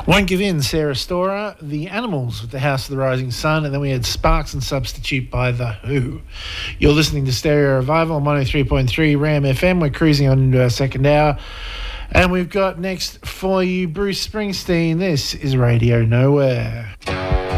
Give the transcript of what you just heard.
Won't Give In, Sarah Storer, The Animals with The House of the Rising Sun, and then we had Sparks and Substitute by The Who. You're listening to Stereo Revival on 103.3 Ram FM. We're cruising on into our second hour, and we've got next for you Bruce Springsteen. This is Radio Nowhere.